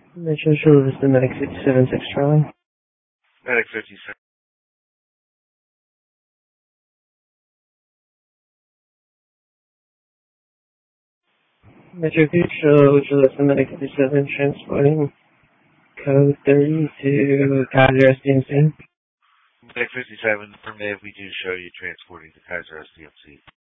Metro show is the Medic 57-6 Charlie. Medic 57. Metro Control, Julius the Medic 57 transporting code 30 to Kaiser SDMC. Medic 57, affirmative, we do show you transporting to Kaiser SDMC.